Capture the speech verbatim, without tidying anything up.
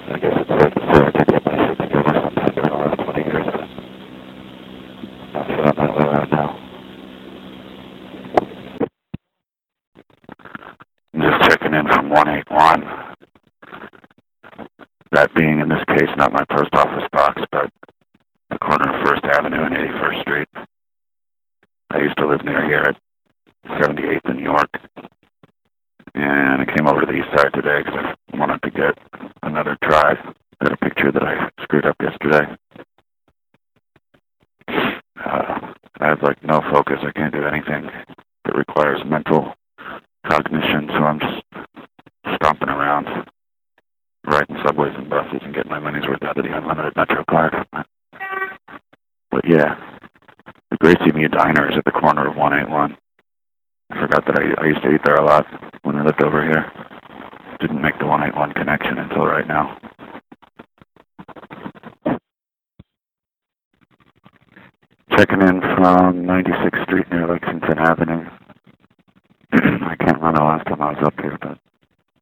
I guess it's safe to say I did get my shit together sometime during the last twenty years, but not feeling that way right now. I'm just checking in from one eight one. That being, in this case, not my post office box, but the corner of First Avenue and eighty-first Street. I used to live near here at seventy-eighth in New York. And I came over to the east side today because I wanted to get another try at a picture that I screwed up yesterday. Uh, I have like no focus. I can't do anything that requires mental cognition, so I'm just stomping around, riding subways and buses and getting my money's worth out of the unlimited Metro card. But yeah, the Gracie Mew Diner is at the corner of one eight one. I forgot that I, I used to eat there a lot when I lived over here. Didn't make the one eight one connection until right now. Checking in from ninety-sixth Street near Lexington Avenue. I can't remember the last time I was up here, but